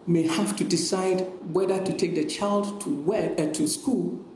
may have to decide whether to take the child to work, to school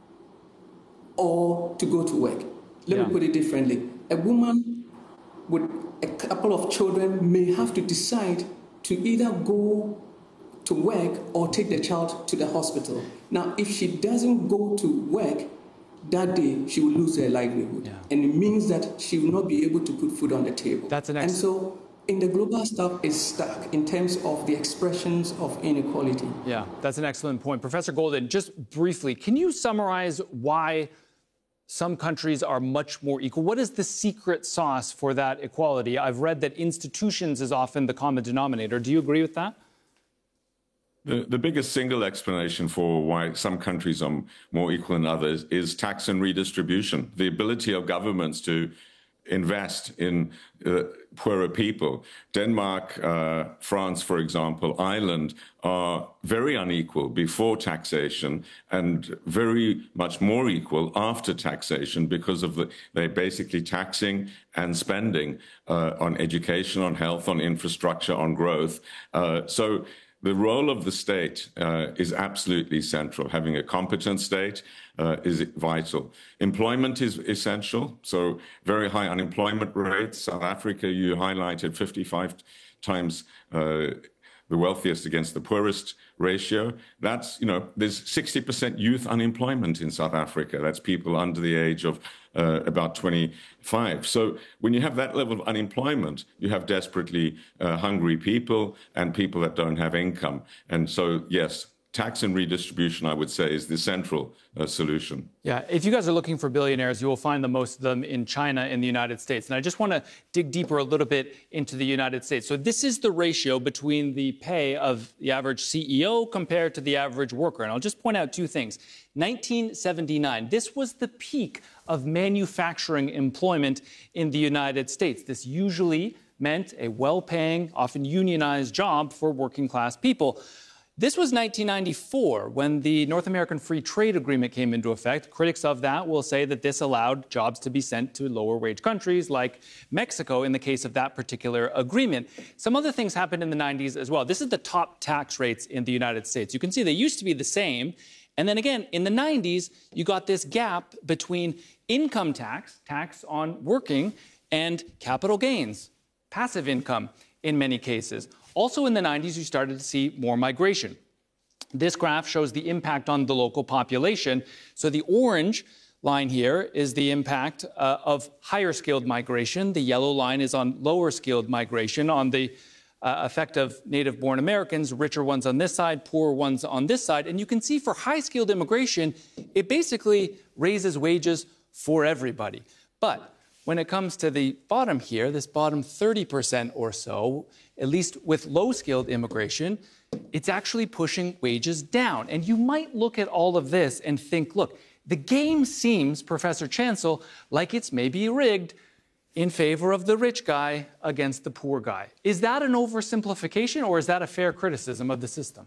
or to go to work. Let me put it differently. A woman with a couple of children may have to decide to either go to work or take the child to the hospital. Now, if she doesn't go to work that day, she will lose her livelihood. Yeah. And it means that she will not be able to put food on the table. And so in the global south is stuck in terms of the expressions of inequality. Yeah, that's an excellent point. Professor Goldin, just briefly, can you summarize why some countries are much more equal? What is the secret sauce for that equality? I've read that institutions is often the common denominator. Do you agree with that? The biggest single explanation for why some countries are more equal than others is tax and redistribution, the ability of governments to invest in poorer people. Denmark, France, for example, Ireland are very unequal before taxation and very much more equal after taxation because of they're basically taxing and spending on education, on health, on infrastructure, on growth. So the role of the state is absolutely central. Having a competent state is vital. Employment is essential. So very high unemployment rates. South Africa, you highlighted 55 times the wealthiest against the poorest ratio. That's, there's 60% youth unemployment in South Africa. That's people under the age of about 25. So when you have that level of unemployment, you have desperately hungry people and people that don't have income. And so, yes, tax and redistribution, I would say, is the central solution. Yeah, if you guys are looking for billionaires, you will find the most of them in China and the United States. And I just want to dig deeper a little bit into the United States. So this is the ratio between the pay of the average CEO compared to the average worker. And I'll just point out two things. 1979, this was the peak of manufacturing employment in the United States. This usually meant a well-paying, often unionized job for working-class people. This was 1994 when the North American Free Trade Agreement came into effect. Critics of that will say that this allowed jobs to be sent to lower wage countries like Mexico in the case of that particular agreement. Some other things happened in the 90s as well. This is the top tax rates in the United States. You can see they used to be the same. And then again, in the 90s, you got this gap between income tax, tax on working, and capital gains, passive income in many cases. Also in the 90s, you started to see more migration. This graph shows the impact on the local population. So the orange line here is the impact of higher skilled migration. The yellow line is on lower skilled migration, on the effect of native-born Americans, richer ones on this side, poorer ones on this side. And you can see for high-skilled immigration, it basically raises wages for everybody. But when it comes to the bottom here, this bottom 30% or so, at least with low-skilled immigration, it's actually pushing wages down. And you might look at all of this and think, look, the game seems, Professor Chancel, like it's maybe rigged in favor of the rich guy against the poor guy. Is that an oversimplification, or is that a fair criticism of the system?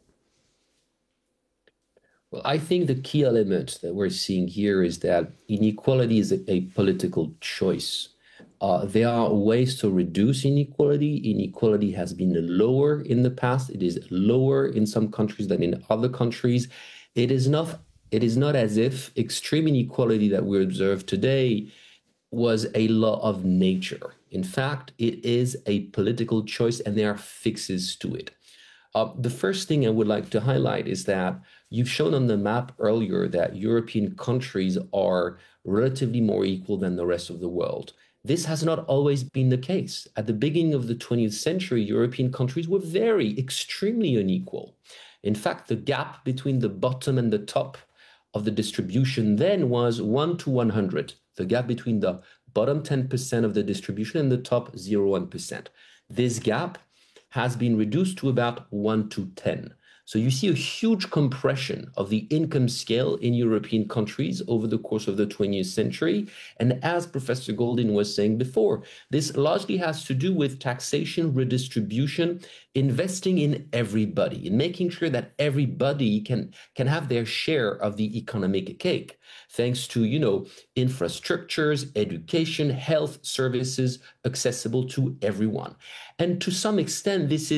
Well, I think the key element that we're seeing here is that inequality is a political choice. There are ways to reduce inequality. Inequality has been lower in the past. It is lower in some countries than in other countries. It is not as if extreme inequality that we observe today was a law of nature. In fact, it is a political choice, and there are fixes to it. The first thing I would like to highlight is that you've shown on the map earlier that European countries are relatively more equal than the rest of the world. This has not always been the case. At the beginning of the 20th century, European countries were extremely unequal. In fact, the gap between the bottom and the top of the distribution then was 1 to 100. The gap between the bottom 10% of the distribution and the top 0.1%. This gap has been reduced to about 1 to 10. So you see a huge compression of the income scale in European countries over the course of the 20th century. And as Professor Goldin was saying before, this largely has to do with taxation, redistribution, investing in everybody, in making sure that everybody can have their share of the economic cake, thanks to, infrastructures, education, health services accessible to everyone. And to some extent, this is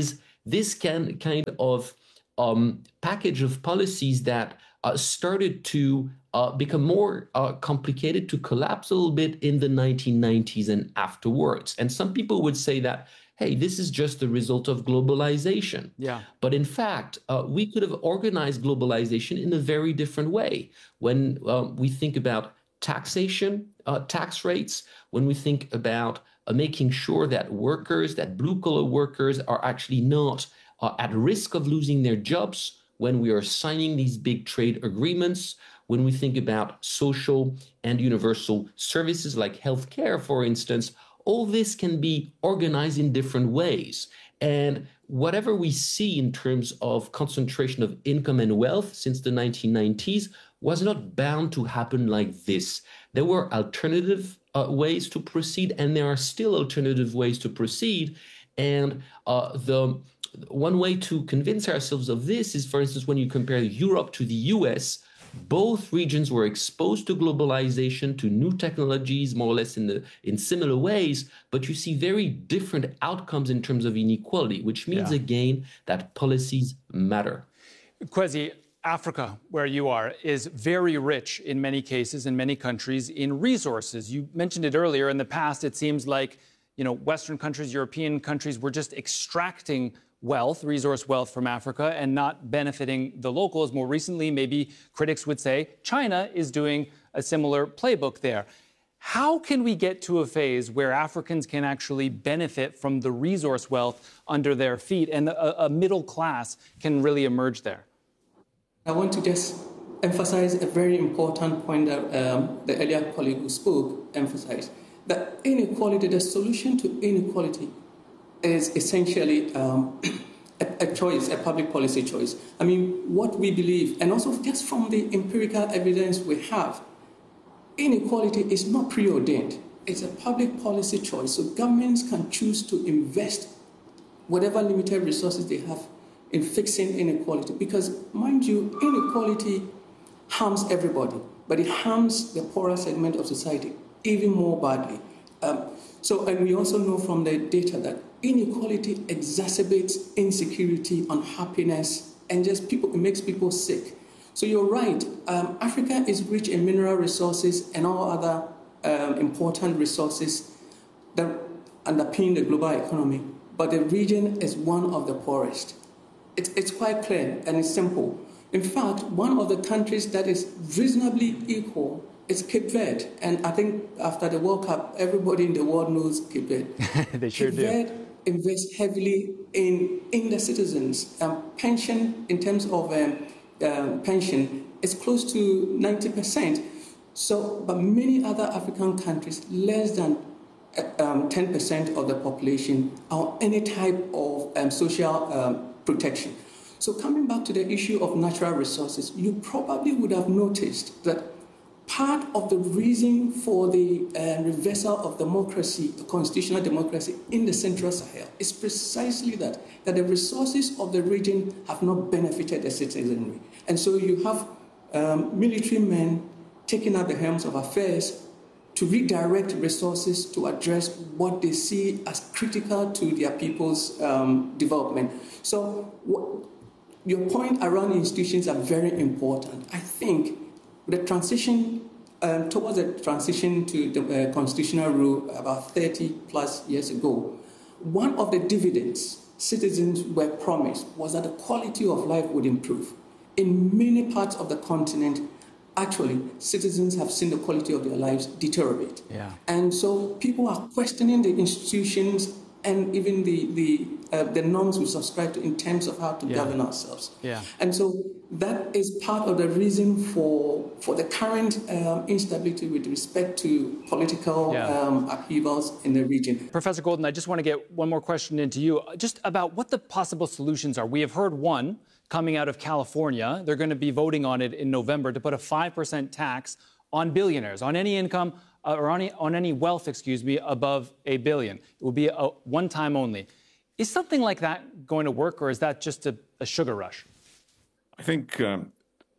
this kind of package of policies that started to become more complicated, to collapse a little bit in the 1990s and afterwards. And some people would say that, hey, this is just the result of globalization. Yeah. But in fact, we could have organized globalization in a very different way. When we think about taxation, tax rates, when we think about making sure that workers, that blue-collar workers are actually not at risk of losing their jobs, when we are signing these big trade agreements, when we think about social and universal services like healthcare, for instance, all this can be organized in different ways. And whatever we see in terms of concentration of income and wealth since the 1990s was not bound to happen like this. There were alternative ways to proceed, and there are still alternative ways to proceed. And the one way to convince ourselves of this is, for instance, when you compare Europe to the US, both regions were exposed to globalization, to new technologies, more or less in similar ways, but you see very different outcomes in terms of inequality, which means, again, that policies matter. Kwesi, Africa, where you are, is very rich in many cases, in many countries, in resources. You mentioned it earlier. In the past, it seems like, Western countries, European countries were just extracting wealth, resource wealth from Africa and not benefiting the locals. More recently, maybe critics would say China is doing a similar playbook there. How can we get to a phase where Africans can actually benefit from the resource wealth under their feet and a middle class can really emerge there? I want to just emphasize a very important point that the earlier colleague who spoke emphasized, that inequality, the solution to inequality is essentially a choice, a public policy choice. I mean, what we believe, and also just from the empirical evidence we have, inequality is not preordained. It's a public policy choice. So governments can choose to invest whatever limited resources they have in fixing inequality. Because, mind you, inequality harms everybody, but it harms the poorer segment of society even more badly. And we also know from the data that inequality exacerbates insecurity, unhappiness, and just it makes people sick. So you're right, Africa is rich in mineral resources and all other important resources that underpin the global economy, but the region is one of the poorest. It's quite clear and it's simple. In fact, one of the countries that is reasonably equal is Cape Verde. And I think after the World Cup, everybody in the world knows Cape Verde. They sure do. Cape Verde invests heavily in the citizens. Pension, in terms of pension, is close to 90%. So, but many other African countries, less than 10% of the population are on any type of social protection. So coming back to the issue of natural resources, you probably would have noticed that part of the reason for the reversal of democracy, constitutional democracy in the Central Sahel is precisely that the resources of the region have not benefited the citizenry. And so you have military men taking up the helms of affairs to redirect resources to address what they see as critical to their people's development. So your point around institutions are very important. I think the transition towards the transition to the constitutional rule about 30 plus years ago, one of the dividends citizens were promised was that the quality of life would improve. In many parts of the continent, actually, citizens have seen the quality of their lives deteriorate. Yeah. And so people are questioning the institutions and even the norms we subscribe to in terms of how to govern ourselves. Yeah. And so that is part of the reason for the current instability with respect to political upheavals in the region. Professor Golden, I just want to get one more question into you, just about what the possible solutions are. We have heard one coming out of California. They're going to be voting on it in November to put a 5% tax on billionaires, on any income or on any wealth, above $1 billion. It will be a one-time only. Is something like that going to work, or is that just a sugar rush? I think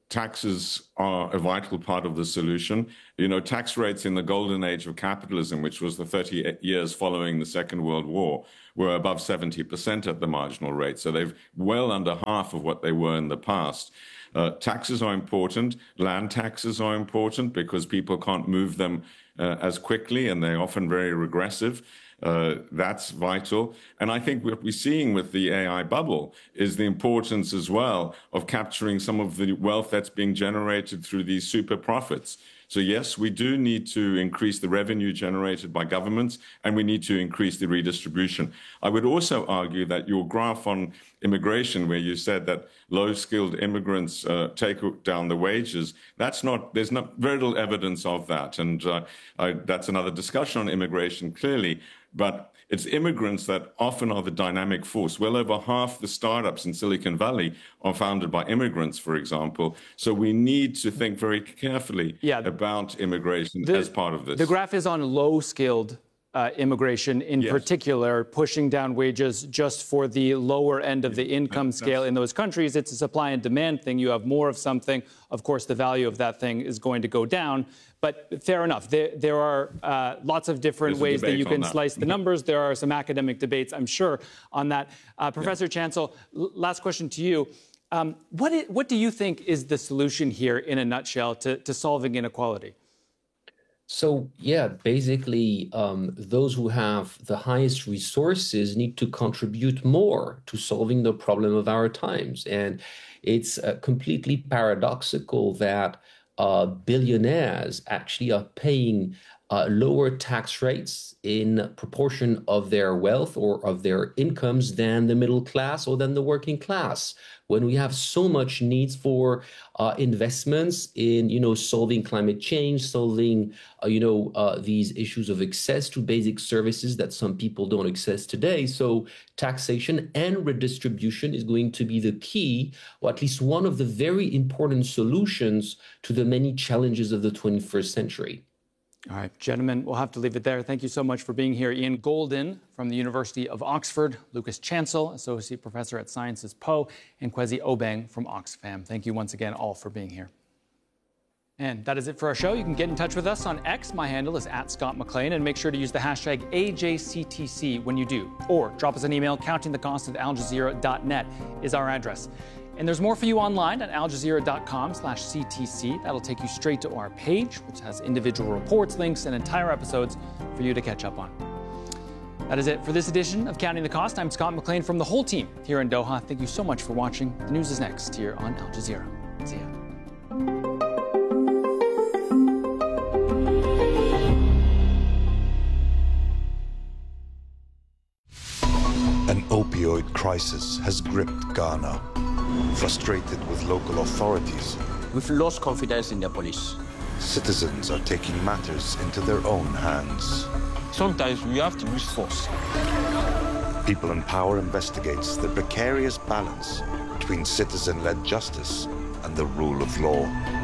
taxes are a vital part of the solution. Tax rates in the golden age of capitalism, which was the 30 years following the Second World War, were above 70% at the marginal rate. So they've well under half of what they were in the past. Taxes are important. Land taxes are important because people can't move them as quickly, and they're often very regressive. That's vital. And I think what we're seeing with the AI bubble is the importance as well of capturing some of the wealth that's being generated through these super profits. So yes, we do need to increase the revenue generated by governments, and we need to increase the redistribution. I would also argue that your graph on immigration, where you said that low-skilled immigrants take down the wages, there's very little evidence of that. And that's another discussion on immigration, clearly. But it's immigrants that often are the dynamic force. Well over half the startups in Silicon Valley are founded by immigrants, for example. So we need to think very carefully about immigration as part of this. The graph is on low-skilled immigration in particular, pushing down wages just for the lower end of the income scale in those countries. It's a supply and demand thing. You have more of something. Of course, the value of that thing is going to go down. But fair enough. There are lots of different ways that you can slice the numbers. There are some academic debates, I'm sure, on that. Professor Chancel, last question to you. What do you think is the solution here, in a nutshell, to solving inequality? So, basically, those who have the highest resources need to contribute more to solving the problem of our times. And it's completely paradoxical that billionaires actually are paying lower tax rates in proportion of their wealth or of their incomes than the middle class or than the working class, when we have so much needs for investments in, solving climate change, solving, these issues of access to basic services that some people don't access today. So taxation and redistribution is going to be the key, or at least one of the very important solutions to the many challenges of the 21st century. All right, gentlemen, we'll have to leave it there. Thank you so much for being here. Ian Golden from the University of Oxford, Lucas Chancel, Associate Professor at Sciences Po, and Kwesi Obeng from Oxfam. Thank you once again all for being here. And that is it for our show. You can get in touch with us on X. My handle is @ScottMcLean, and make sure to use the hashtag AJCTC when you do. Or drop us an email. countingthecost@aljazeera.net is our address. And there's more for you online at aljazeera.com/CTC. That'll take you straight to our page, which has individual reports, links, and entire episodes for you to catch up on. That is it for this edition of Counting the Cost. I'm Scott McLean from the whole team here in Doha. Thank you so much for watching. The news is next here on Al Jazeera. See ya. An opioid crisis has gripped Ghana. Frustrated with local authorities, we've lost confidence in the police. Citizens are taking matters into their own hands. Sometimes we have to use force. People in Power investigates the precarious balance between citizen-led justice and the rule of law.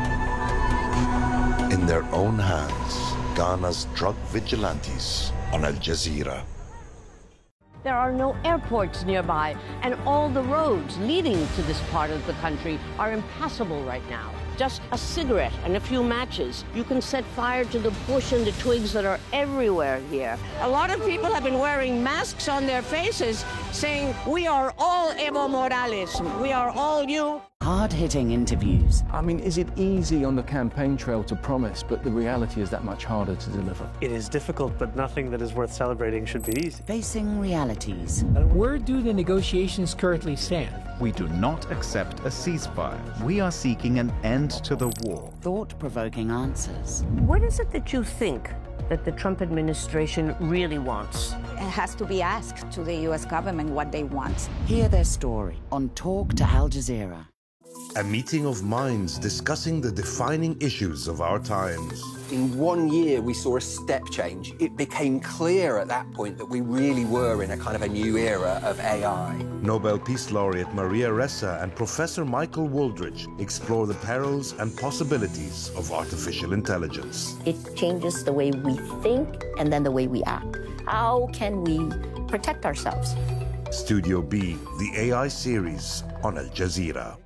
In their own hands, Ghana's drug vigilantes on Al Jazeera. There are no airports nearby, and all the roads leading to this part of the country are impassable right now. Just a cigarette and a few matches, you can set fire to the bush and the twigs that are everywhere here. A lot of people have been wearing masks on their faces, saying, "We are all Evo Morales. We are all you." Hard-hitting interviews. I mean, is it easy on the campaign trail to promise, but the reality is that much harder to deliver? It is difficult, but nothing that is worth celebrating should be easy. Facing realities. Where do the negotiations currently stand? We do not accept a ceasefire. We are seeking an end to the war. Thought-provoking answers. What is it that you think that the Trump administration really wants? It has to be asked to the U.S. government what they want. Hear their story on Talk to Al Jazeera. A meeting of minds discussing the defining issues of our times. In 1 year, we saw a step change. It became clear at that point that we really were in a kind of a new era of AI. Nobel Peace Laureate Maria Ressa and Professor Michael Wooldridge explore the perils and possibilities of artificial intelligence. It changes the way we think and then the way we act. How can we protect ourselves? Studio B, the AI series on Al Jazeera.